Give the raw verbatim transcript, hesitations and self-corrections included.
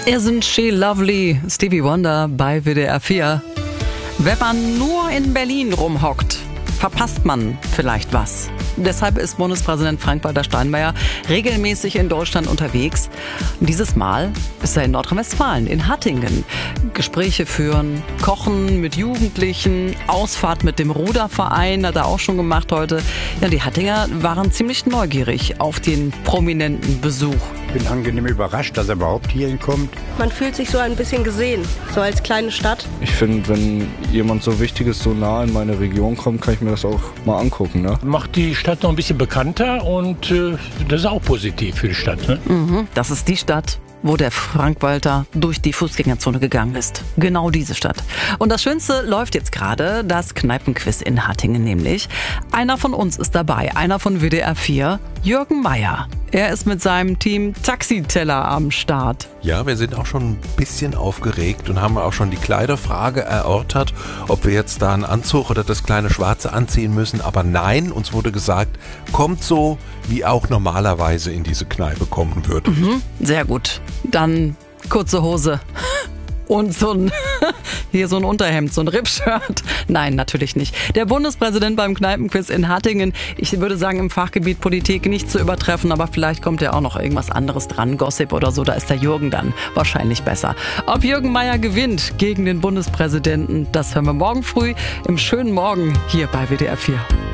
Isn't she lovely? Stevie Wonder bei W D R vier. Wenn man nur in Berlin rumhockt, verpasst man vielleicht was. Deshalb ist Bundespräsident Frank-Walter Steinmeier regelmäßig in Deutschland unterwegs. Und dieses Mal ist er in Nordrhein-Westfalen, in Hattingen. Gespräche führen, kochen mit Jugendlichen, Ausfahrt mit dem Ruderverein, hat er auch schon gemacht heute. Ja, die Hattinger waren ziemlich neugierig auf den prominenten Besuch. Ich bin angenehm überrascht, dass er überhaupt hierhin kommt. Man fühlt sich so ein bisschen gesehen, so als kleine Stadt. Ich finde, wenn jemand so Wichtiges so nah in meine Region kommt, kann ich mir das auch mal angucken. Ne? Macht die Stadt noch ein bisschen bekannter und äh, das ist auch positiv für die Stadt. Ne? Mhm, das ist die Stadt, wo der Frank-Walter durch die Fußgängerzone gegangen ist. Genau diese Stadt. Und das Schönste läuft jetzt gerade, das Kneipenquiz in Hattingen nämlich. Einer von uns ist dabei, einer von W D R vier, Jürgen Meier. Er ist mit seinem Team Taxiteller am Start. Ja, wir sind auch schon ein bisschen aufgeregt und haben auch schon die Kleiderfrage erörtert, ob wir jetzt da einen Anzug oder das kleine Schwarze anziehen müssen. Aber nein, uns wurde gesagt, kommt so, wie auch normalerweise in diese Kneipe kommen würde. Mhm, sehr gut. Dann kurze Hose. Und so ein, hier so ein Unterhemd, so ein Rippshirt. Nein, natürlich nicht. Der Bundespräsident beim Kneipenquiz in Hattingen, ich würde sagen im Fachgebiet Politik nicht zu übertreffen, aber vielleicht kommt ja auch noch irgendwas anderes dran, Gossip oder so, da ist der Jürgen dann wahrscheinlich besser. Ob Jürgen Meier gewinnt gegen den Bundespräsidenten, das hören wir morgen früh im schönen Morgen hier bei W D R vier.